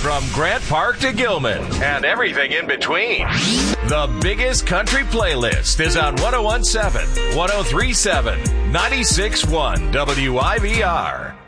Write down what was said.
From Grant Park to Gilman and everything in between. The biggest country playlist is on 101.7, 103.7, 96.1 WIVR.